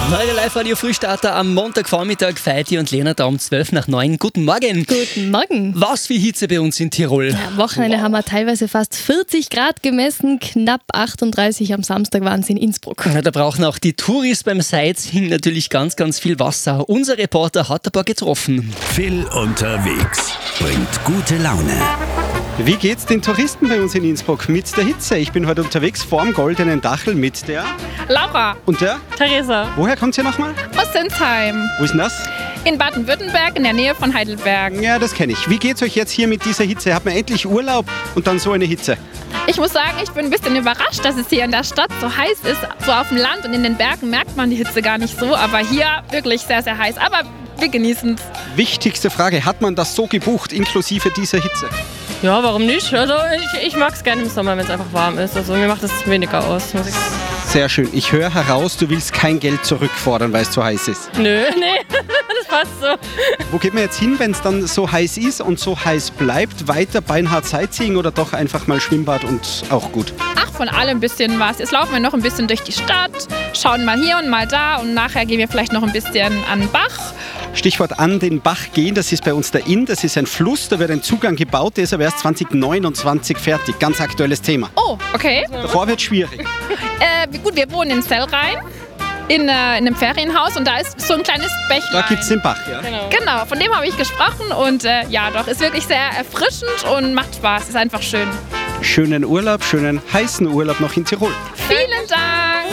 Heute Live-Radio-Frühstarter am Montagvormittag. Feiti und Lena da um 8:55. Guten Morgen. Guten Morgen. Was für Hitze bei uns in Tirol. Am Wochenende haben wir teilweise fast 40 Grad gemessen, knapp 38 am Samstag waren es in Innsbruck. Ja, da brauchen auch die Touris beim Sightseeing natürlich ganz, ganz viel Wasser. Unser Reporter hat ein paar getroffen. Phil unterwegs bringt gute Laune. Wie geht's den Touristen bei uns in Innsbruck mit der Hitze? Ich bin heute unterwegs vorm Goldenen Dachel mit der... Laura. Und der? Theresa. Woher kommt ihr nochmal? Aus Sinsheim. Wo ist denn das? In Baden-Württemberg, in der Nähe von Heidelberg. Ja, das kenne ich. Wie geht's euch jetzt hier mit dieser Hitze? Hat man endlich Urlaub und dann so eine Hitze? Ich muss sagen, ich bin ein bisschen überrascht, dass es hier in der Stadt so heiß ist. So auf dem Land und in den Bergen merkt man die Hitze gar nicht so. Aber hier wirklich sehr, sehr heiß. Aber wir genießen es. Wichtigste Frage, hat man das so gebucht, inklusive dieser Hitze? Ja, warum nicht? Also ich mag es gerne im Sommer, wenn es einfach warm ist. Also mir macht es weniger aus, muss ich sagen. Sehr schön. Ich höre heraus, du willst kein Geld zurückfordern, weil es zu heiß ist. Nö, nee, das passt so. Wo geht man jetzt hin, wenn es dann so heiß ist und so heiß bleibt? Weiter Beinhard Sightseeing oder doch einfach mal Schwimmbad und auch gut? Ach, von allem ein bisschen was. Jetzt laufen wir noch ein bisschen durch die Stadt, schauen mal hier und mal da und nachher gehen wir vielleicht noch ein bisschen an den Bach. Stichwort an den Bach gehen, das ist bei uns der Inn, das ist ein Fluss, da wird ein Zugang gebaut, der ist aber erst 2029 fertig. Ganz aktuelles Thema. Oh, okay. Davor wird schwierig. Gut, wir wohnen in Sellrhein, in einem Ferienhaus und da ist so ein kleines Bächlein. Da gibt es den Bach, ja? Genau, von dem habe ich gesprochen und ja doch, ist wirklich sehr erfrischend und macht Spaß, ist einfach schön. Schönen Urlaub, schönen heißen Urlaub noch in Tirol. Vielen Dank!